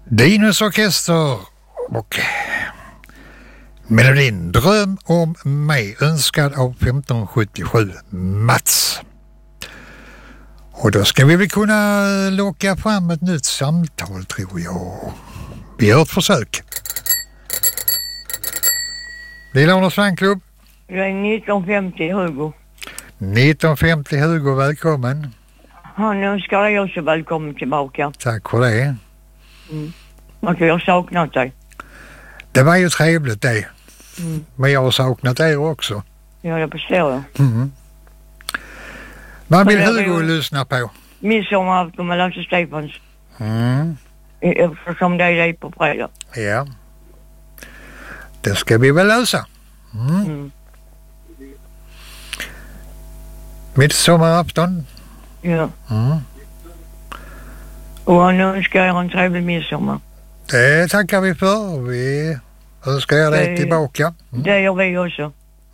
Dinos orkester och melodin Dröm om mig önskad av 1577 Mats. Och då ska vi väl kunna locka fram ett nytt samtal, tror jag. Vi gör ett försök. Lilla fanklubb. Jag är 1950 Hugo. 1950 Hugo, välkommen. Han önskar dig också välkommen tillbaka. Tack för det. Alltså jag har saknat dig. Det var ju trevligt det. Men jag har saknat er också. Ja, det förstår jag. Vad vill Hugo lyssna på? Midsommarafton med Lasse Stefans. Eftersom det är det på fredag. Ja. Det ska vi väl lösa. Midsommarafton. Ja. Och han önskar er en trevlig midsommar. Det tackar vi för. Vi önskar er det tillbaka. Det gör vi också.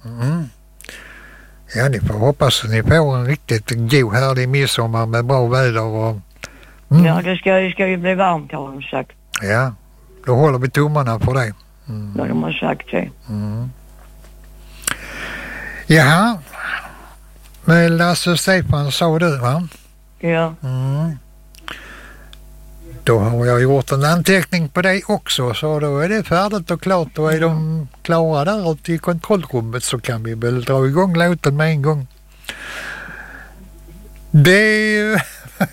Ja, ni får hoppas att ni får en riktigt god härlig midsommar med bra väder och... Ja, det ska ju bli varmt, har de sagt. Ja, då håller vi tummarna för det. Ja, de har sagt det. Jaha. Men Lasse Stefan sa du, va? Ja. Då har jag gjort en anteckning på dig också, så då är det färdigt och klart. Då är de klara där ute i kontrollrummet, så kan vi väl dra igång låten med en gång. Det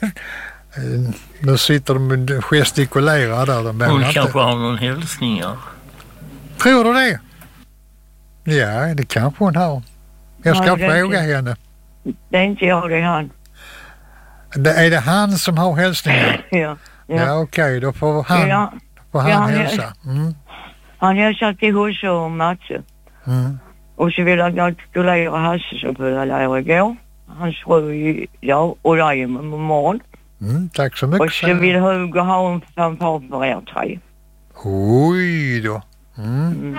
nu sitter de och gestikulerar där. Hon kanske har någon hälsningar. Tror du det? Ja, det kanske hon har. Jag ska fråga henne. Det är inte jag, det är han. Är det han som har hälsningar? Ja, okej, då får han hälsa. Han hälsar till Husse och Matse. Och så vill jag gratulera Hasse som fyllde igår. Hans fru idag och dig med morgon. Tack så mycket. Och så vill Hugo ha en fanfar för er tre. Oj då.